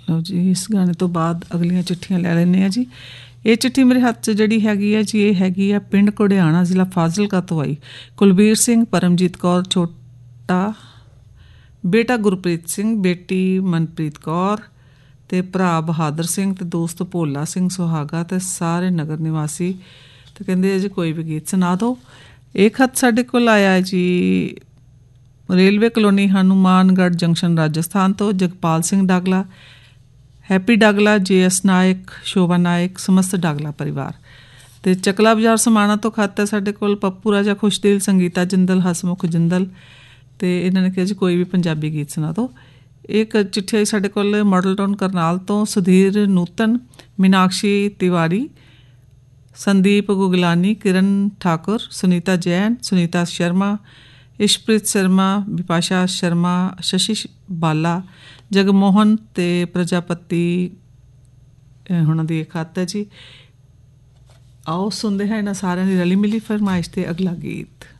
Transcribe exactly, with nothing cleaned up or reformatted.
ਲਓ ਜੀ, ਇਸ ਗਾਣੇ ਤੋਂ ਬਾਅਦ ਅਗਲੀਆਂ ਚਿੱਠੀਆਂ ਲੈ ਲੈਂਦੇ ਹਾਂ ਜੀ। ਇਹ ਚਿੱਠੀ ਮੇਰੇ ਹੱਥ 'ਚ ਜਿਹੜੀ ਹੈਗੀ ਹੈ ਜੀ, ਇਹ ਹੈਗੀ ਆ ਪਿੰਡ ਘੋੜਿਆਣਾ, ਜ਼ਿਲ੍ਹਾ ਫਾਜ਼ਿਲਕਾ ਤੋਂ ਆਈ। ਕੁਲਬੀਰ ਸਿੰਘ, ਪਰਮਜੀਤ ਕੌਰ, ਛੋਟਾ ਬੇਟਾ ਗੁਰਪ੍ਰੀਤ ਸਿੰਘ, ਬੇਟੀ ਮਨਪ੍ਰੀਤ ਕੌਰ ਅਤੇ ਭਰਾ ਬਹਾਦਰ ਸਿੰਘ ਅਤੇ ਦੋਸਤ ਭੋਲਾ ਸਿੰਘ ਸੁਹਾਗਾ ਅਤੇ ਸਾਰੇ ਨਗਰ ਨਿਵਾਸੀ। ਅਤੇ ਕਹਿੰਦੇ ਜੀ ਕੋਈ ਵੀ ਗੀਤ ਸੁਣਾ ਦਿਓ। ਇਹ ਖੱਤ ਸਾਡੇ ਕੋਲ ਆਇਆ ਹੈ ਜੀ railway colony Hanumangarh junction, Rajasthan ਤੋਂ Jagpal Singh ਡਾਗਲਾ, happy ਡਾਗਲਾ, J S ਨਾਇਕ, ਸ਼ੋਭਾ ਨਾਇਕ, ਸਮਸਤ ਡਾਗਲਾ ਪਰਿਵਾਰ। ਅਤੇ ਚਕਲਾ ਬਾਜ਼ਾਰ ਸਮਾਣਾ ਤੋਂ ਖੱਤ ਹੈ ਸਾਡੇ ਕੋਲ ਪੱਪੂ ਰਾਜਾ ਖੁਸ਼ਦਿਲ, ਸੰਗੀਤਾ ਜਿੰਦਲ, ਹਸਮੁਖ ਜਿੰਦਲ। ਅਤੇ ਇਹਨਾਂ ਨੇ ਕਿਹਾ ਜੀ ਕੋਈ ਵੀ ਪੰਜਾਬੀ ਗੀਤ ਸੁਣਾ ਦਿਓ। ਇੱਕ ਚਿੱਠੀ ਆਈ ਸਾਡੇ ਕੋਲ ਮਾਡਲ ਟਾਊਨ ਕਰਨਾਲ ਤੋਂ ਸੁਧੀਰ ਨੂਤਨ, ਮੀਨਾਕਸ਼ੀ ਤਿਵਾੜੀ, ਸੰਦੀਪ ਗੁਗਲਾਨੀ, ਕਿਰਨ ਠਾਕੁਰ, ਸੁਨੀਤਾ ਜੈਨ, ਸੁਨੀਤਾ ਸ਼ਰਮਾ, ਇਸ਼ਪ੍ਰੀਤ ਸ਼ਰਮਾ, ਵਿਪਾਸ਼ਾ ਸ਼ਰਮਾ, ਸ਼ਸ਼ੀ ਬਾਲਾ, ਜਗਮੋਹਨ ਅਤੇ ਪ੍ਰਜਾਪਤੀ ਉਹਨਾਂ ਦੀ ਇੱਕ ਖੱਤ ਹੈ ਜੀ। ਆਓ ਸੁਣਦੇ ਹਾਂ ਇਹਨਾਂ ਸਾਰਿਆਂ ਦੀ ਰਲੀ ਮਿਲੀ ਫਰਮਾਇਸ਼ 'ਤੇ ਅਗਲਾ ਗੀਤ।